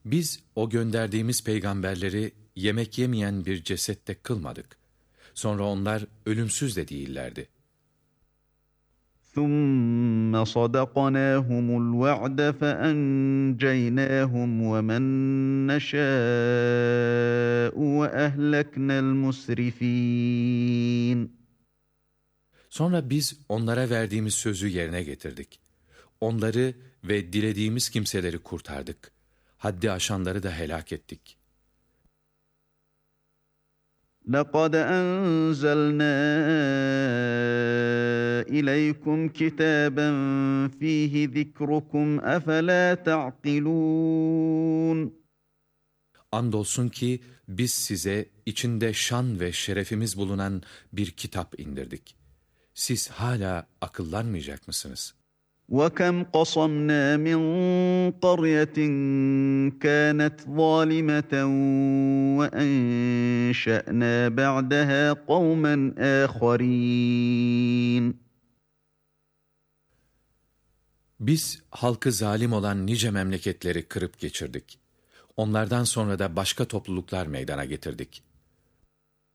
Biz o gönderdiğimiz peygamberleri yemek yemeyen bir cesette kılmadık. Sonra onlar ölümsüz de değillerdi. ثُمَّ صَدَقْنَاهُمُ الْوَعْدَ فَأَنْجَيْنَاهُمْ وَمَن نَّشَاءُ وَأَهْلَكْنَا الْمُسْرِفِينَ. Sonra biz onlara verdiğimiz sözü yerine getirdik. Onları ve dilediğimiz kimseleri kurtardık. Haddi aşanları da helak ettik. لَقَدْ أَنزَلْنَا إِلَيْكُمْ كِتَابًا فِيهِ ذِكْرُكُمْ أَفَلَا تَعْقِلُونَ. Andolsun ki biz size içinde şan ve şerefimiz bulunan bir kitap indirdik. Siz hala akıllanmayacak mısınız? وَكَمْ قَصَمْنَا مِنْ قَرْيَةٍ كَانَتْ ظَالِمَةً وَأَنشَأْنَا بَعْدَهَا قَوْمًا آخَرِينَ. Biz halkı zalim olan nice memleketleri kırıp geçirdik. Onlardan sonra da başka topluluklar meydana getirdik.